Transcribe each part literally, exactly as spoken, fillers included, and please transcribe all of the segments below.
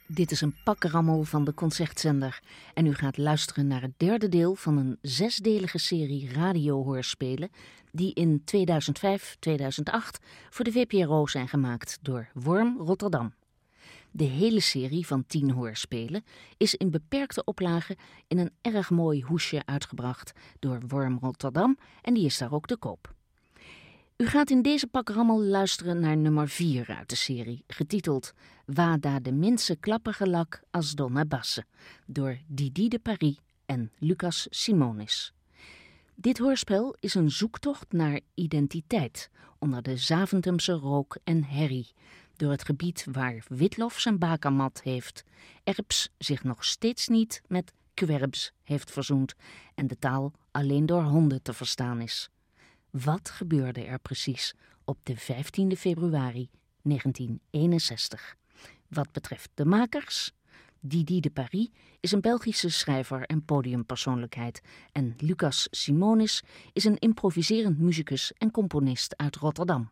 Dit is een pakrammel van de Concertzender en u gaat luisteren naar het derde deel van een zesdelige serie radiohoorspelen die in tweeduizend vijf tweeduizend acht voor de V P R O zijn gemaakt door Worm Rotterdam. De hele serie van tien hoorspelen is in beperkte oplage in een erg mooi hoesje uitgebracht door Worm Rotterdam en die is daar ook te koop. U gaat in deze pakrammel luisteren naar nummer vier uit de serie, getiteld Wa da de minse klappige lak als donna basse, door Didi de Paris en Lucas Simonis. Dit hoorspel is een zoektocht naar identiteit onder de Zaventemse rook en herrie, door het gebied waar Witlof zijn bakermat heeft, Erps zich nog steeds niet met kwerbs heeft verzoend en de taal alleen door honden te verstaan is. Wat gebeurde er precies op de vijftiende februari negentien eenenzestig? Wat betreft de makers, Didi de Paris is een Belgische schrijver en podiumpersoonlijkheid en Lucas Simonis is een improviserend muzikus en componist uit Rotterdam.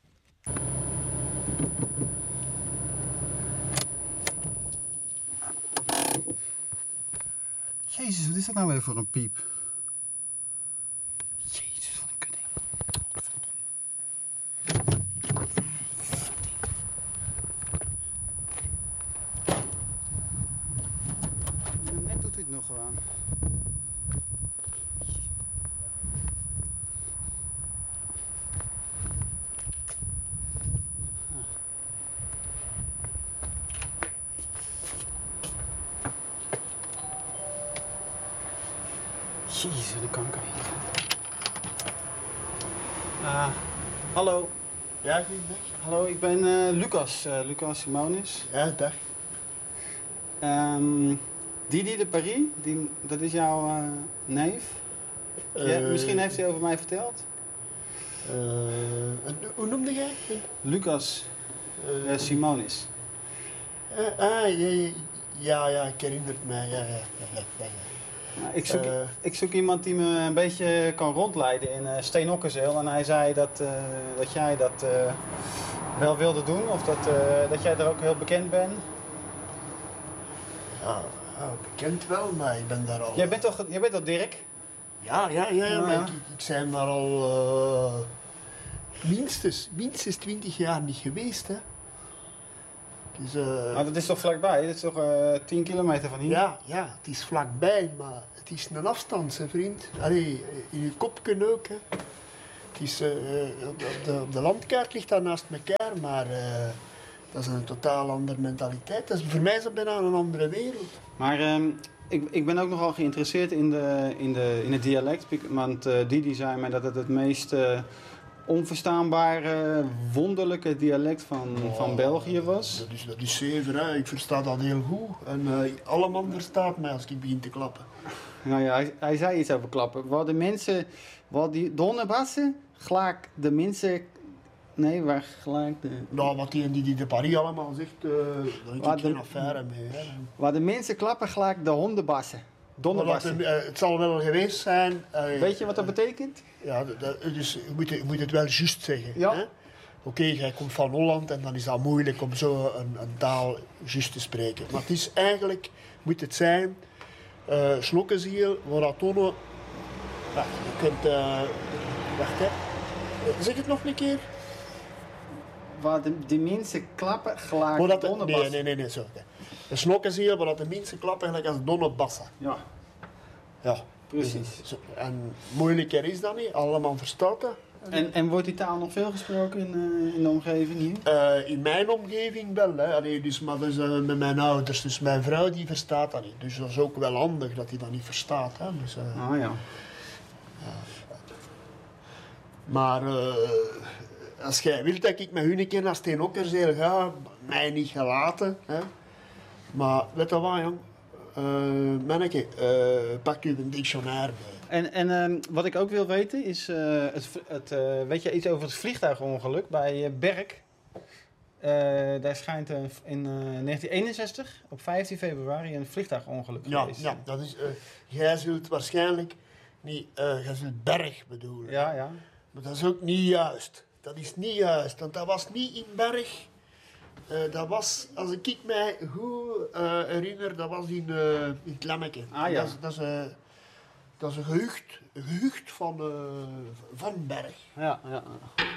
Jezus, wat is dat nou weer voor een piep? Net doet hij het nog gewoon. Jezus, de kanker. Uh, hallo. Ja, goeiedag. Hallo, ik ben uh, Lucas, uh, Lucas Simonis. Ja, dag. Um, Didi de Paris, die, dat is jouw uh, neef. Uh, ja, misschien heeft hij over mij verteld. Uh, hoe noemde jij? Lucas uh, uh, Simonis. Uh, ah, ja, ja, ja, ik herinner het mij. Ja, ja, ja, ja, ja. Nou, ik, zoek, uh, ik zoek iemand die me een beetje kan rondleiden in uh, Steenokkerzeel. En hij zei dat, uh, dat jij dat uh, wel wilde doen. Of dat, uh, dat jij er ook heel bekend bent. Ja, ja, bekend wel, maar ik ben daar al... Jij bent toch, jij bent toch Dirk? Ja, ja, ja, ja, maar ja. ik, ik ben daar al uh, minstens, minstens twintig jaar niet geweest, hè. Dus, uh, maar dat is toch vlakbij? Dat is toch uh, tien kilometer van hier? Ja, ja, het is vlakbij, maar het is een afstand, hè, vriend. Allee, in je kopje ook, hè. Het is, uh, op, de, op de landkaart ligt dat naast elkaar, maar uh, dat is een totaal andere mentaliteit. Dat is, voor mij is dat bijna een andere wereld. Maar um, ik, ik ben ook nogal geïnteresseerd in, de, in, de, in het dialect, want uh, Didi zei mij dat het het meest uh, onverstaanbare, wonderlijke dialect van, oh, van België was. Dat is, dat is zeker, hè. Ik versta dat heel goed. En uh, alle man verstaat mij als ik begin te klappen. Nou ja, hij, hij zei iets over klappen. Waar de mensen, waar die donderbassen, gelijk de mensen... Nee, waar gelijk de... Nou, wat die en die, die de Paris allemaal zegt, uh, daar heb ik geen affaire mee. Hè. Waar de mensen klappen, gelijk de hondenbassen. Donderbassen. De, uh, het zal wel geweest zijn... Uh, Weet je wat dat betekent? Ja, dat, dus je moet, je moet het wel juist zeggen. Ja. Oké, okay, jij komt van Holland en dan is dat moeilijk om zo een, een taal juist te spreken. Maar het is eigenlijk, moet het zijn, uh, slokkenziel, Waratono... Wacht, je kunt... Uh, wacht, hè. Zeg het nog een keer. Waar de, de mensen klappen gelijk de, donderbassen. Nee, nee, nee, nee, zo. Een slokkenziel, waar de mensen klappen gelijk als donderbassen. Ja. Ja. Precies. Dus, en moeilijker is dat niet, allemaal verstaan dat. En, en wordt die taal nog veel gesproken in, uh, in de omgeving hier? Uh, in mijn omgeving wel, hè. Allee, dus, maar dus, uh, met mijn ouders, dus mijn vrouw die verstaat dat niet. Dus dat is ook wel handig dat hij dat niet verstaat. Hè. Dus, uh, ah ja. Uh, maar uh, als jij wilt dat ik met hun een keer naar Steenokkerzeel ga, mij niet gelaten. Hè. Maar weet je wat, jong? Uh, manneke, uh, pak u een dictionaire bij. En, en uh, wat ik ook wil weten is, uh, het, het, uh, weet je iets over het vliegtuigongeluk bij uh, Berk? Uh, daar schijnt uh, in uh, negentien eenenzestig, op vijftien februari, een vliegtuigongeluk ja, geweest. Ja, dat is, uh, jij zult waarschijnlijk niet, uh, jij zult Berg bedoelen. Ja, ja. Maar dat is ook niet juist. Dat is niet juist, want dat was niet in Berg. Uh, dat was, als ik mij goed uh, herinner, dat was in, uh, in het Lemmeke. Ah, ja. Dat is, dat is, uh, dat is een gehucht, een gehucht van uh, Van Berg. Ja, ja.